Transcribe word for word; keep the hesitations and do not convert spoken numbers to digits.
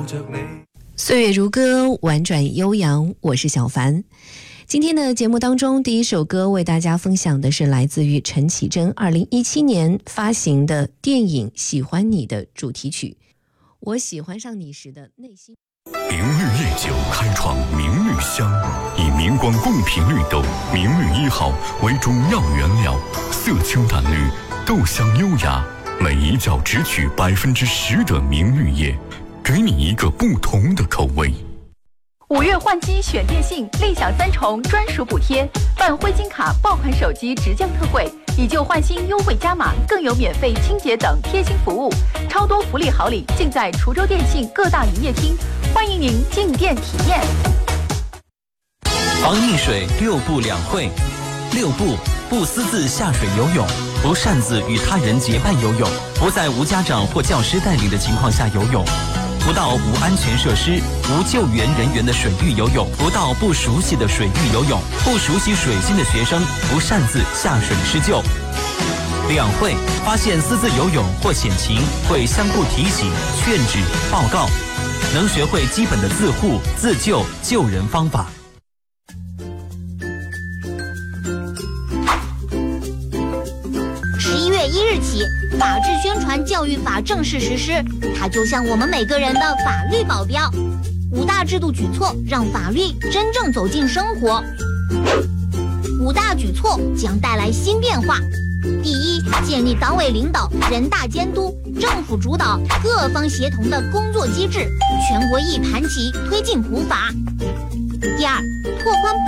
着你。 岁月如歌，婉转悠扬，我是小凡。今天的节目当中，第一首歌为大家分享的是来自于陈绮贞二零一七年发行的电影《喜欢你》的主题曲《我喜欢上你时的内心》。 明绿夜酒开创明绿香，以明光贡品绿豆明绿一号为主要原料，色清淡绿，豆香优雅，每一角只取百分之十的明绿叶，给你一个不同的口味。 五月换机选电信，立享三重专属补贴，办灰金卡爆款手机直降特惠，以旧换新优惠加码，更有免费清洁等贴心服务，超多福利好礼尽在滁州电信各大营业厅，欢迎您进店体验。 防溺水六不两会：六不，不私自下水游泳，不擅自与他人结伴游泳，不在无家长或教师带领的情况下游泳，不到无安全设施、无救援人员的水域游泳，不到不熟悉的水域游泳，不熟悉水性的学生不擅自下水施救。两会发现私自游泳或险情，会相互提醒、劝止、报告，能学会基本的自护、自救、救人方法。 十一月一日起，法治宣传教育法正式实施，它就像我们每个人的法律保镖。五大制度举措让法律真正走进生活。五大举措将带来新变化。第一，建立党委领导、人大监督、政府主导、各方协同的工作机制，全国一盘棋推进普法。第二，拓宽